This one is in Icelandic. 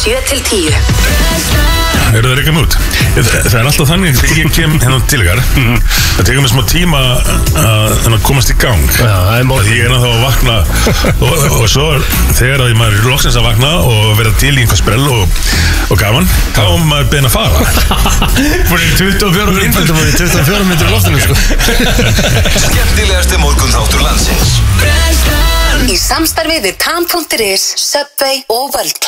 7-10. Eru það reykjum út? Það er alltaf þannig þegar ég kem hennan til ykkar það tekur mér smá tíma að komast í gang. Já, það er mál. Ég er þá að vakna og svo þegar að maður er loksins að vakna og vera til í einhver sprell og gaman, þá er maður beðin að fara. Fór í 24 minnir í loftinu, sko. Skemmtilegasti morgunþáttur landsins. Í samstarfi við Tam.is, Subway og World Class.